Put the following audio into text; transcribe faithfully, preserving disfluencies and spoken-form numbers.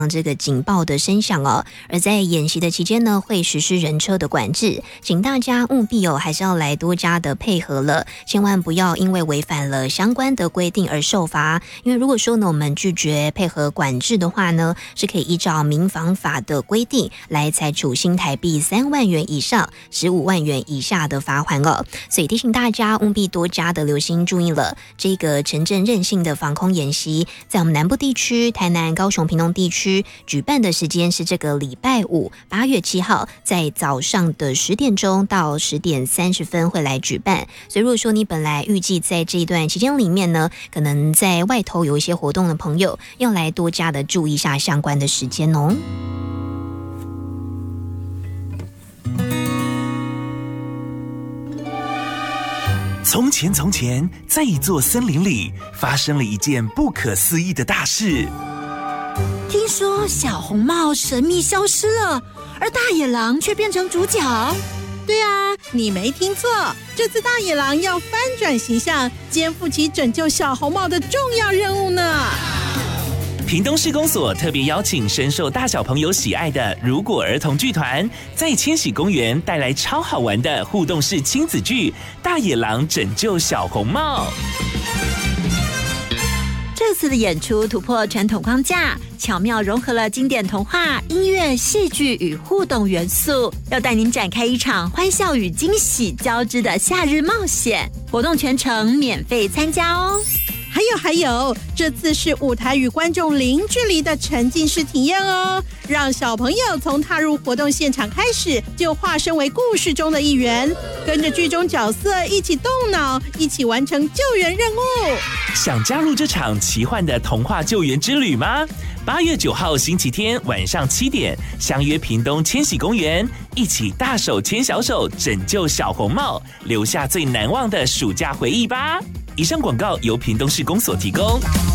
这个警报的声响哦，而在演习的期间呢，会实施人车的管制，请大家务必哦，还是要来多加的配合了，千万不要因为违反了相关的规定而受罚。因为如果说呢，我们拒绝配合管制的话呢，是可以依照民防法的规定来裁处新台币三万元以上十五万元以下的罚款哦。所以提醒大家务必多加的留心注意了，这个城镇韧性的防空演习，在我们南部地区、台南、高雄、屏东地区举办的时间是这个礼拜五八月七号，在早上的十点钟到十点三十分会来举办。所以如果说你本来预计在这一段期间里面呢，可能在外头有一些活动的朋友，要来多加的注意一下相关的时间哦。 从前从前，在一座森林里发生了一件不可思议的大事。 听说小红帽神秘消失了，而大野狼却变成主角。 对啊，你没听错，这次大野狼要翻转形象，肩负起拯救小红帽的重要任务呢。 屏东市公所特别邀请深受大小朋友喜爱的如果儿童剧团，在千禧公园带来超好玩的互动式亲子剧《大野狼拯救小红帽》。 这次的演出突破传统框架，巧妙融合了经典童话、音乐、戏剧与互动元素，要带您展开一场欢笑与惊喜交织的夏日冒险。活动全程免费参加哦。 还有还有，这次是舞台与观众零距离的沉浸式体验哦，让小朋友从踏入活动现场开始，就化身为故事中的一员，跟着剧中角色一起动脑，一起完成救援任务。 想加入这场奇幻的童话救援之旅吗？八月九号星期天晚上七点，相约屏东千禧公园，一起大手牵小手拯救小红帽，留下最难忘的暑假回忆吧。以上广告由屏东市公所提供。